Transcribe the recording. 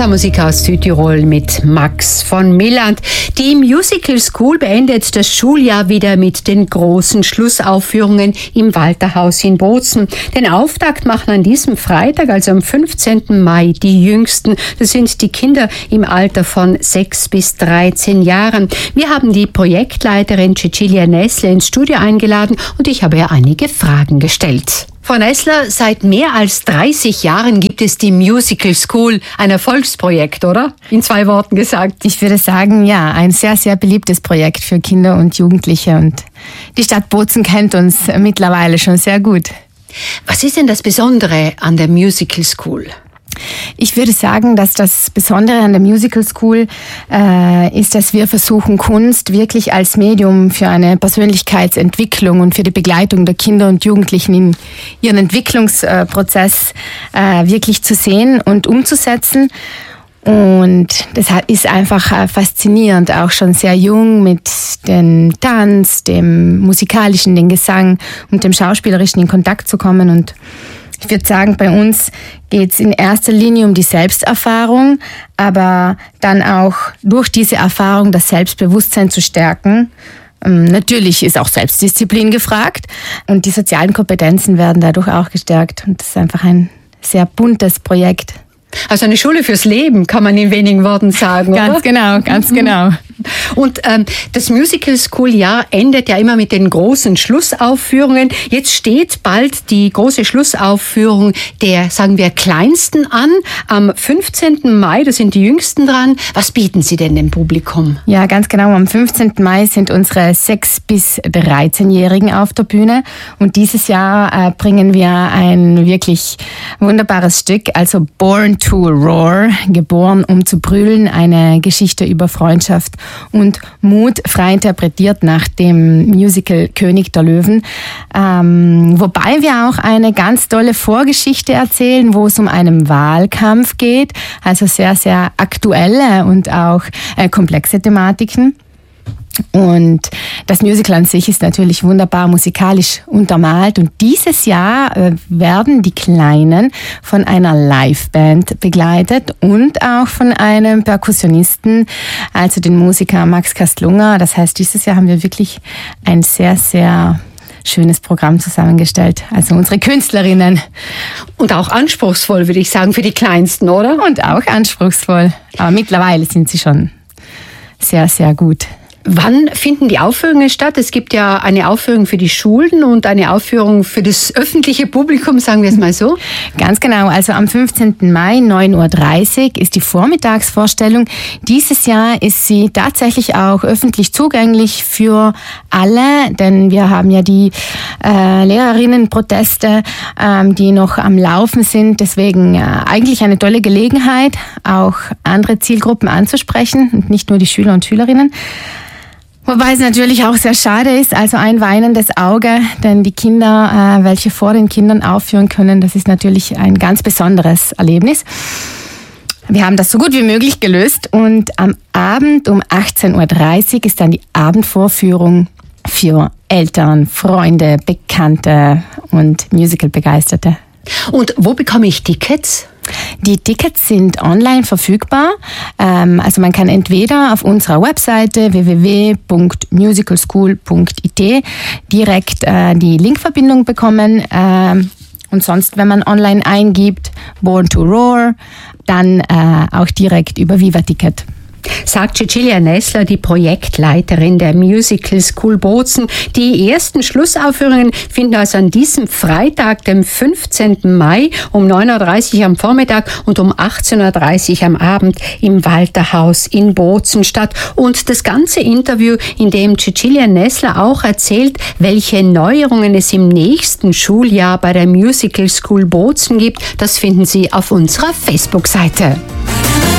Musik aus Südtirol mit Max von Milland. Die Musical School beendet das Schuljahr wieder mit den großen Schlussaufführungen im Walterhaus in Bozen. Den Auftakt machen an diesem Freitag, also am 15. Mai, die Jüngsten. Das sind die Kinder im Alter von 6 bis 13 Jahren. Wir haben die Projektleiterin Cecilia Nessler ins Studio eingeladen und ich habe ihr einige Fragen gestellt. Frau Nessler, seit mehr als 30 Jahren gibt es die Musical School, ein Erfolgsprojekt, oder? In 2 Worten gesagt. Ich würde sagen, ja, ein sehr, sehr beliebtes Projekt für Kinder und Jugendliche. Und die Stadt Bozen kennt uns mittlerweile schon sehr gut. Was ist denn das Besondere an der Musical School? Ich würde sagen, dass das Besondere an der Musical School ist, dass wir versuchen, Kunst wirklich als Medium für eine Persönlichkeitsentwicklung und für die Begleitung der Kinder und Jugendlichen in ihren Entwicklungsprozess wirklich zu sehen und umzusetzen. Und das ist einfach faszinierend, auch schon sehr jung mit dem Tanz, dem musikalischen, dem Gesang und dem Schauspielerischen in Kontakt zu kommen. Und ich würde sagen, bei uns geht es in erster Linie um die Selbsterfahrung, aber dann auch durch diese Erfahrung das Selbstbewusstsein zu stärken. Natürlich ist auch Selbstdisziplin gefragt und die sozialen Kompetenzen werden dadurch auch gestärkt. Und das ist einfach ein sehr buntes Projekt. Also eine Schule fürs Leben, kann man in wenigen Worten sagen, oder? Ganz genau. Und das Musical School Jahr endet ja immer mit den großen Schlussaufführungen. Jetzt steht bald die große Schlussaufführung der, sagen wir, Kleinsten an. Am 15. Mai, da sind die Jüngsten dran. Was bieten Sie denn dem Publikum? Ja, ganz genau. Am 15. Mai sind unsere 6- bis 13-Jährigen auf der Bühne. Und dieses Jahr bringen wir ein wirklich wunderbares Stück, also Born to Roar, geboren um zu brüllen, eine Geschichte über Freundschaft und Mut, frei interpretiert nach dem Musical König der Löwen. Wobei wir auch eine ganz tolle Vorgeschichte erzählen, wo es um einen Wahlkampf geht, also sehr, sehr aktuelle und auch komplexe Thematiken. Und das Musical an sich ist natürlich wunderbar musikalisch untermalt. Und dieses Jahr werden die Kleinen von einer Liveband begleitet und auch von einem Perkussionisten, also den Musiker Max Kastlunger. Das heißt, dieses Jahr haben wir wirklich ein sehr, sehr schönes Programm zusammengestellt. Also unsere Künstlerinnen. Und auch anspruchsvoll, würde ich sagen, für die Kleinsten, oder? Und auch anspruchsvoll. Aber mittlerweile sind sie schon sehr, sehr gut. Wann finden die Aufführungen statt? Es gibt ja eine Aufführung für die Schulen und eine Aufführung für das öffentliche Publikum, sagen wir es mal so. Ganz genau, also am 15. Mai, 9.30 Uhr ist die Vormittagsvorstellung. Dieses Jahr ist sie tatsächlich auch öffentlich zugänglich für alle, denn wir haben ja die Lehrerinnenproteste, die noch am Laufen sind. Deswegen eigentlich eine tolle Gelegenheit, auch andere Zielgruppen anzusprechen und nicht nur die Schüler und Schülerinnen. Wobei es natürlich auch sehr schade ist, also ein weinendes Auge, denn die Kinder, welche vor den Kindern aufführen können, das ist natürlich ein ganz besonderes Erlebnis. Wir haben das so gut wie möglich gelöst und am Abend um 18.30 Uhr ist dann die Abendvorführung für Eltern, Freunde, Bekannte und Musical-Begeisterte. Und wo bekomme ich Tickets? Die Tickets sind online verfügbar. Also man kann entweder auf unserer Webseite www.musicalschool.it direkt die Linkverbindung bekommen. Und sonst, wenn man online eingibt, Born to Roar, dann auch direkt über Viva Ticket. Sagt Cecilia Nessler, die Projektleiterin der Musical School Bozen. Die ersten Schlussaufführungen finden also an diesem Freitag, dem 15. Mai um 9.30 Uhr am Vormittag und um 18.30 Uhr am Abend im Walterhaus in Bozen statt. Und das ganze Interview, in dem Cecilia Nessler auch erzählt, welche Neuerungen es im nächsten Schuljahr bei der Musical School Bozen gibt, das finden Sie auf unserer Facebook-Seite.